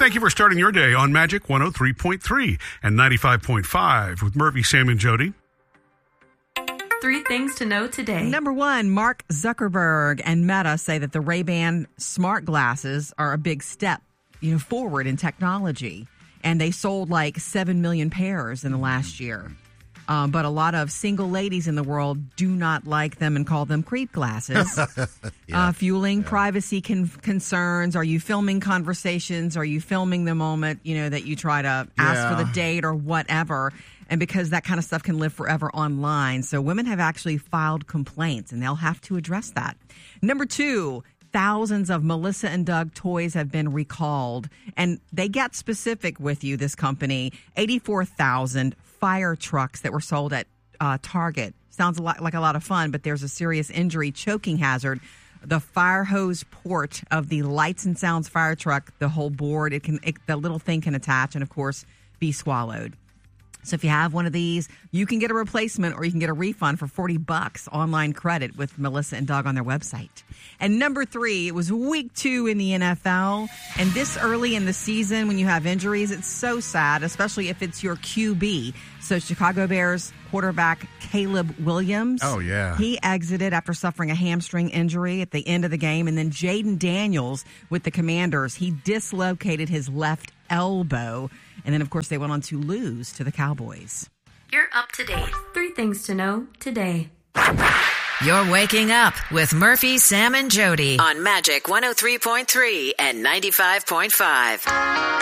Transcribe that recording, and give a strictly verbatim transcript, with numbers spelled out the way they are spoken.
Thank you for starting your day on Magic one oh three point three and ninety-five point five with Murphy, Sam, and Jody. Three things to know today. Number one, Mark Zuckerberg and Meta say that the Ray-Ban smart glasses are a big step, you know, forward in technology. And they sold like seven million pairs in the last year. Um, but a lot of single ladies in the world do not like them and call them creep glasses, yeah. uh, fueling yeah. privacy con- concerns. Are you filming conversations? Are you filming the moment, you know, that you try to ask Yeah. for the date or whatever? And because that kind of stuff can live forever online. So women have actually filed complaints, and they'll have to address that. Number two, thousands of Melissa and Doug toys have been recalled. And they get specific with you, this company. eighty-four thousand fire trucks that were sold at uh, Target. Sounds a lot like a lot of fun, but there's a serious injury, choking hazard. The fire hose port of the lights and sounds fire truck, the whole board, it can, it, the little thing can attach and, of course, be swallowed. So if you have one of these, you can get a replacement or you can get a refund for forty bucks online credit with Melissa and Doug on their website. And number three, it was week two in the N F L. And this early in the season, when you have injuries, it's so sad, especially if it's your Q B. So Chicago Bears quarterback Caleb Williams. Oh, yeah. He exited after suffering a hamstring injury at the end of the game. And then Jaden Daniels with the Commanders, he dislocated his left elbow. And then, of course, they went on to lose to the Cowboys. You're up to date. Three things to know today. You're waking up with Murphy, Sam, and Jody on Magic one oh three point three and ninety-five point five.